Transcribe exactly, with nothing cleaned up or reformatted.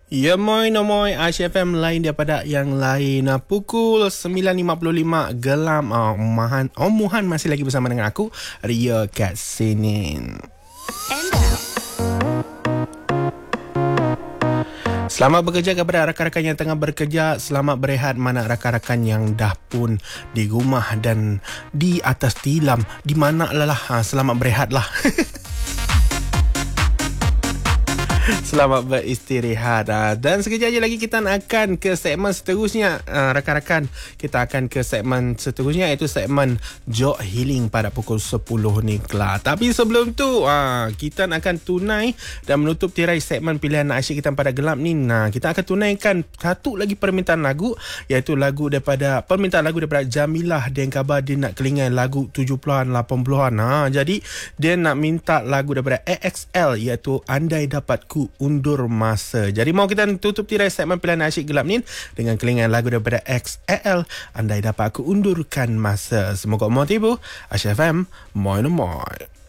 Ya moi no moi Aish F M lain daripada yang lain. Pukul sembilan lima puluh lima gelam uh, Omahan Omuhan masih lagi bersama dengan aku Ria kat sini. Selamat bekerja kepada rakan-rakan yang tengah bekerja. Selamat berehat mana rakan-rakan yang dah pun di rumah dan di atas tilam. Di mana lah, ha, selamat berehatlah. Selamat beristirahat. Dan sekejap lagi kita akan ke segmen seterusnya. Rakan-rakan, kita akan ke segmen seterusnya, iaitu segmen Jog Healing pada pukul sepuluh ni kelak. Tapi sebelum tu, kita akan tunai dan menutup tirai segmen pilihan asyik kita pada gelap ni. Nah, kita akan tunaikan satu lagi permintaan lagu, iaitu lagu daripada permintaan lagu daripada Jamilah. Dia khabar dia nak kelingan lagu tujuh puluhan lapan puluhan. Ha, jadi dia nak minta lagu daripada A X L, iaitu Andai Dapat Ku Undur Masa. Jadi mau kita tutup tirai segmen pilihan asyik gelap ni dengan kelingan lagu daripada X L, Andai Dapat Aku Undurkan Masa. Semoga mau tiba. Aish F M, moi no moi.